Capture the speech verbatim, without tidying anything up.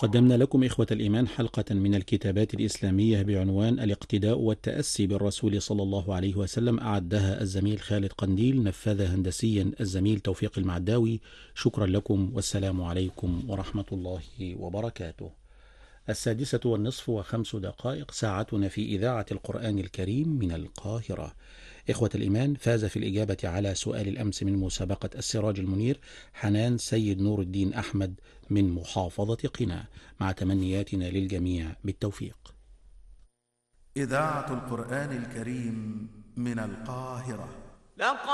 قدمنا لكم إخوة الإيمان حلقة من الكتابات الإسلامية بعنوان الاقتداء والتأسي بالرسول صلى الله عليه وسلم، أعدها الزميل خالد قنديل، نفذها هندسيا الزميل توفيق المعداوي. شكرا لكم والسلام عليكم ورحمة الله وبركاته. السادسة والنصف وخمس دقائق ساعتنا في إذاعة القرآن الكريم من القاهرة. إخوة الإيمان، فاز في الإجابة على سؤال الأمس من مسابقة السراج المنير حنان سيد نور الدين أحمد من محافظة قنا، مع تمنياتنا للجميع بالتوفيق. إذاعة القرآن الكريم من القاهرة.